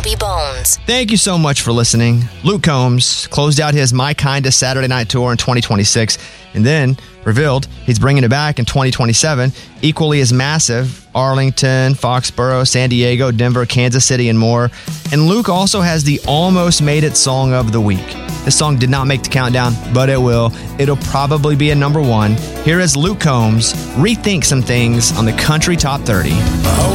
Bobby Bones. Thank you so much for listening. Luke Combs closed out his My Kinda Saturday Night Tour in 2026 and then revealed he's bringing it back in 2027, equally as massive. Arlington, Foxborough, San Diego, Denver, Kansas City, and more. And Luke also has the Almost Made It Song of the Week. This song did not make the countdown, but it will. It'll probably be a number one. Here is Luke Combs, Rethink Some Things on the Country Top 30.